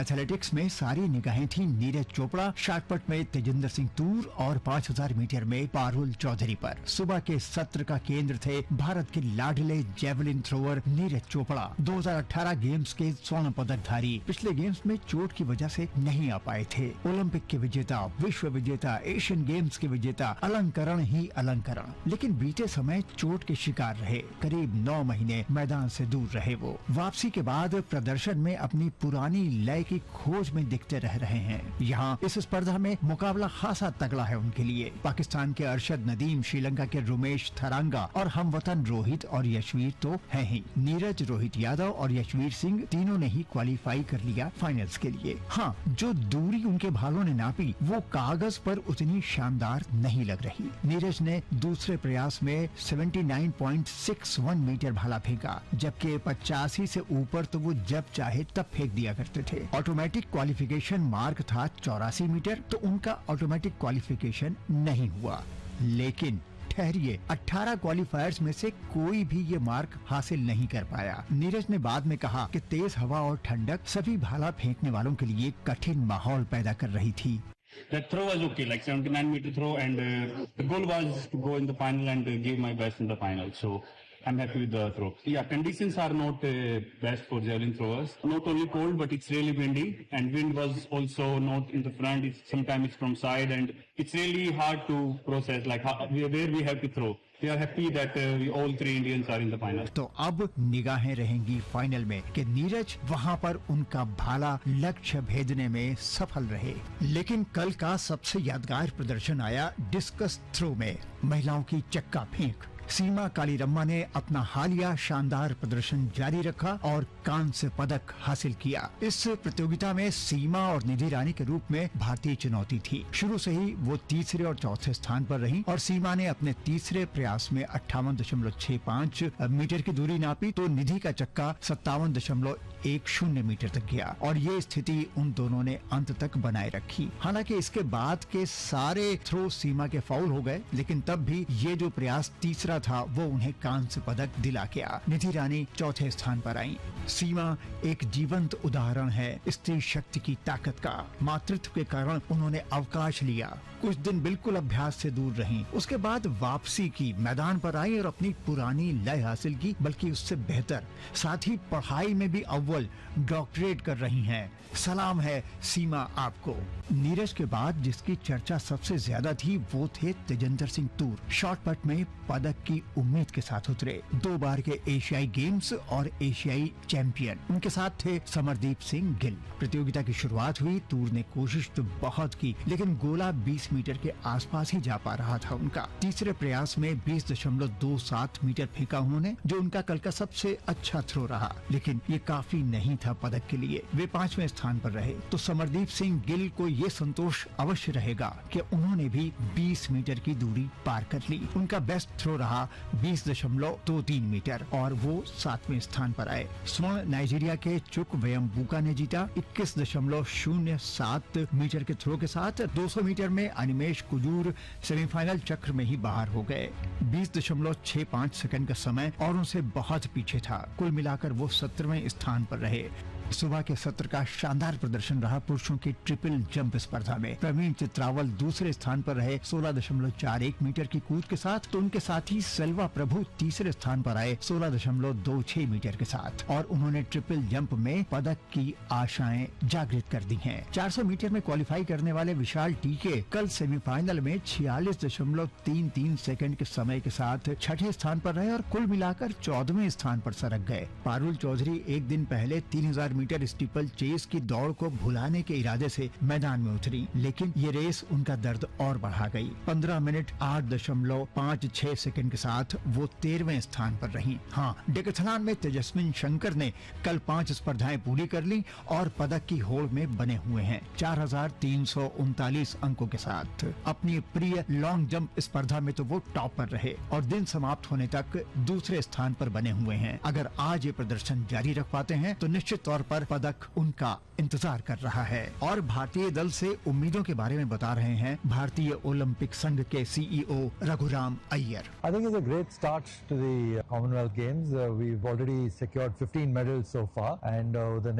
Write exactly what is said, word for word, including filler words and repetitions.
Athletics में सारी निगाहें थी नीरज चोपड़ा, शॉटपुट में तेजिंदर सिंह तूर और पाँच हज़ार मीटर में पारुल चौधरी पर। सुबह के सत्र का केंद्र थे भारत के लाडले जेवलिन थ्रोअर नीरज चोपड़ा, दो हज़ार अठारह गेम्स के स्वर्ण पदकधारी। पिछले गेम्स में चोट की वजह से नहीं आ पाए थे। ओलंपिक के विजेता, विश्व विजेता, एशियन गेम्स के विजेता, अलंकरण ही अलंकरण, लेकिन बीते समय चोट के शिकार रहे। करीब नौ महीने मैदान से दूर रहे वो। वापसी के बाद प्रदर्शन में अपनी पुरानी लय की खोज में दिखते रह रहे हैं। यहाँ इस स्पर्धा में मुकाबला खासा तगड़ा है उनके लिए। पाकिस्तान के अरशद नदीम, श्रीलंका के रुमेश थरांगा और हमवतन रोहित और यशवीर तो है ही। नीरज, रोहित यादव और यशवीर सिंह तीनों ने ही क्वालिफाई कर लिया फाइनल्स के लिए। हाँ, जो दूरी उनके भालों ने नापी वो कागज पर उतनी शानदार नहीं लग रही। नीरज ने दूसरे प्रयास में उन्यासी पॉइंट इकसठ मीटर भाला फेंका, जबकि पचासी से ऊपर तो वो जब चाहे तब फेंक दिया करते थे। ऑटोमेटिक क्वालिफिकेशन मार्क था चौरासी मीटर, तो उनका ऑटोमेटिक क्वालिफिकेशन नहीं हुआ। लेकिन ठहरिए, अठारह क्वालिफायर्स में से कोई भी ये मार्क हासिल नहीं कर पाया। नीरज ने बाद में कहा कि तेज हवा और ठंडक सभी भाला फेंकने वालों के लिए कठिन माहौल पैदा कर रही थी। That throw was okay, like seventy-nine meter throw, and uh, the goal was to go in the final and uh, give my best in the final. So I'm happy with the throw. Yeah, conditions are not uh, best for javelin throwers. Not only cold, but it's really windy, and wind was also not in the front. It's, sometimes it's from side, and it's really hard to process, like how, where we have to throw. We are happy that uh, we all three Indians are in the final. तो अब निगाहें रहेंगी final में कि नीरज वहां पर उनका भाला लक्ष्य भेदने में सफल रहे। लेकिन कल का सबसे यादगार प्रदर्शन आया डिस्कस थ्रो में, महिलाओं की चक्का फेंक। सीमा कालीरम्मा ने अपना हालिया शानदार प्रदर्शन जारी रखा और कांस्य पदक हासिल किया। इस प्रतियोगिता में सीमा और निधि रानी के रूप में भारतीय चुनौती थी। शुरू से ही वो तीसरे और चौथे स्थान पर रहीं और सीमा ने अपने तीसरे प्रयास में अट्ठावन दशमलव छह पाँच मीटर की दूरी नापी, तो निधि का चक्का सत्तावन दशमलव एक शून्य मीटर तक गया और ये स्थिति उन दोनों ने अंत तक बनाए रखी। हालांकि इसके बाद के सारे थ्रो सीमा के फाउल हो गए, लेकिन तब भी ये जो प्रयास तीसरा था वो उन्हें कांस्य पदक दिला गया। निधि रानी चौथे स्थान पर आई। सीमा एक जीवंत उदाहरण है स्त्री शक्ति की ताकत का। मातृत्व के कारण उन्होंने अवकाश लिया, कुछ दिन बिल्कुल अभ्यास से दूर रहीं। उसके बाद वापसी की, मैदान पर आई और अपनी पुरानी लय हासिल की, बल्कि उससे बेहतर। साथ ही पढ़ाई में भी अव्वल, डॉक्टरेट कर रही हैं। सलाम है सीमा आपको। नीरज के बाद जिसकी चर्चा सबसे ज्यादा थी वो थे तेजिंदर सिंह तूर। शॉटपुट में पदक की उम्मीद के साथ उतरे, दो बार के एशियाई गेम्स और एशियाई चैंपियन। उनके साथ थे समरदीप सिंह गिल। प्रतियोगिता की शुरुआत हुई, तूर ने कोशिश तो बहुत की, लेकिन गोला बीस मीटर के आसपास ही जा पा रहा था उनका। तीसरे प्रयास में बीस दशमलव दो सात मीटर फेंका उन्होंने, जो उनका कल का सबसे अच्छा थ्रो रहा, लेकिन ये काफी नहीं था पदक के लिए। वे पांचवें स्थान पर रहे। तो समरदीप सिंह गिल को ये संतोष अवश्य रहेगा कि उन्होंने भी बीस मीटर की दूरी पार कर ली। उनका बेस्ट थ्रो रहा बीस दशमलव दो तीन मीटर और वो सातवें स्थान पर आए। स्वर्ण नाइजीरिया के चुक वेयम्बुका ने जीता इक्कीस दशमलव शून्य सात मीटर के थ्रो के साथ। दो सौ मीटर में अनिमेश कुजूर सेमीफाइनल चक्र में ही बाहर हो गए। बीस दशमलव छह पाँच सेकंड का समय और उनसे बहुत पीछे था। कुल मिलाकर वो सत्रहवें स्थान पर रहे। सुबह के सत्र का शानदार प्रदर्शन रहा पुरुषों की ट्रिपल जंप स्पर्धा में। प्रवीण चित्रावल दूसरे स्थान पर रहे सोलह दशमलव चार एक मीटर की कूद के साथ, तो उनके साथ ही सेल्वा प्रभु तीसरे स्थान पर आए सोलह दशमलव दो छह मीटर के साथ और उन्होंने ट्रिपल जंप में पदक की आशाएं जागृत कर दी हैं। चार सौ मीटर में क्वालिफाई करने वाले विशाल टीके कल सेमीफाइनल में छियालीस दशमलव तीन तीन सेकंड के समय के साथ छठे स्थान पर रहे और कुल मिलाकर चौदहवें स्थान पर सरक गए। पारुल चौधरी एक दिन पहले तीन हजार मीटर स्टीपल चेस की दौड़ को भुलाने के इरादे से मैदान में उतरी, लेकिन ये रेस उनका दर्द और बढ़ा गई। पंद्रह मिनट आठ दशमलव पाँच छह सेकंड के साथ वो तेरहवें स्थान पर रहीं। हाँ, डेकाथलॉन में तेजस्विन शंकर ने कल पांच स्पर्धाएं पूरी कर ली और पदक की होड़ में बने हुए हैं चार हजार तीन सौ उनतालीस अंकों के साथ। अपनी प्रिय लॉन्ग जंप स्पर्धा में तो वो टॉप पर रहे और दिन समाप्त होने तक दूसरे स्थान पर बने हुए हैं। अगर आज ये प्रदर्शन जारी रख पाते हैं तो निश्चित तौर पर पदक उनका इंतजार कर रहा है। और भारतीय दल से उम्मीदों के बारे में बता रहे हैं भारतीय ओलंपिक संघ के CEO Raghuram Iyer. I think it's a great start to the Commonwealth Games. Uh, we've already secured fifteen medals so far, and uh, the